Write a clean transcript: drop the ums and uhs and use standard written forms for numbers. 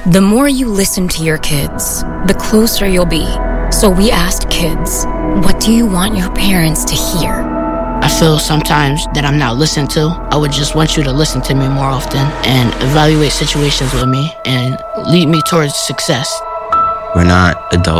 The more you listen to your kids, the closer you'll be. So we asked kids, what do you want your parents to hear? I feel sometimes that I'm not listened to. I would just want you to listen to me more often and evaluate situations with me and lead me towards success. We're not adults.